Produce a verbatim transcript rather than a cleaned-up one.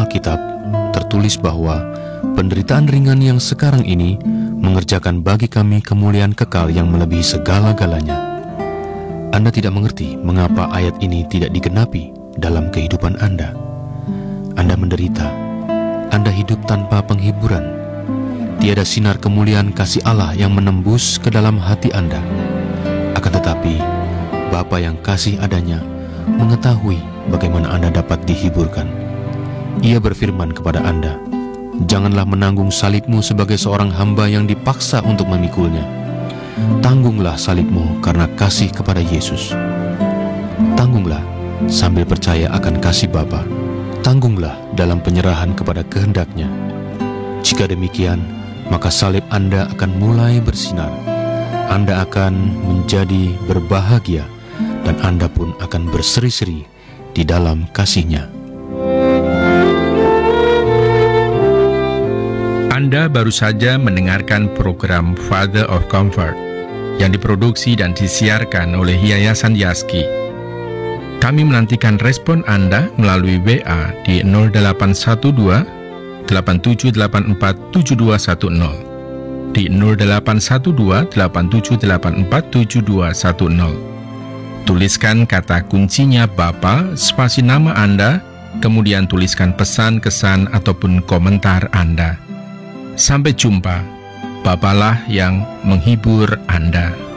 Alkitab tertulis bahwa penderitaan ringan yang sekarang ini mengerjakan bagi kami kemuliaan kekal yang melebihi segala-galanya. Anda tidak mengerti mengapa ayat ini tidak digenapi dalam kehidupan Anda. Anda menderita, Anda hidup tanpa penghiburan. Tiada sinar kemuliaan kasih Allah yang menembus ke dalam hati Anda. Akan tetapi, Bapa yang kasih adanya mengetahui bagaimana Anda dapat dihiburkan. Ia berfirman kepada Anda, "Janganlah menanggung salibmu sebagai seorang hamba yang dipaksa untuk memikulnya. Tanggunglah salibmu karena kasih kepada Yesus. Tanggunglah sambil percaya akan kasih Bapa. Tanggunglah dalam penyerahan kepada kehendak-Nya. Jika demikian, maka salib Anda akan mulai bersinar. Anda akan menjadi berbahagia dan Anda pun akan berseri-seri di dalam kasih-Nya." Anda baru saja mendengarkan program Father of Comfort yang diproduksi dan disiarkan oleh Yayasan Yaski. Kami menantikan respon Anda melalui W A di nol delapan satu dua delapan tujuh delapan empat tujuh dua satu nol, di nol delapan satu dua delapan tujuh delapan empat tujuh dua satu nol. Tuliskan kata kuncinya Bapa, spasi nama Anda, kemudian tuliskan pesan, kesan, ataupun komentar Anda. Sampai jumpa, Bapalah yang menghibur Anda.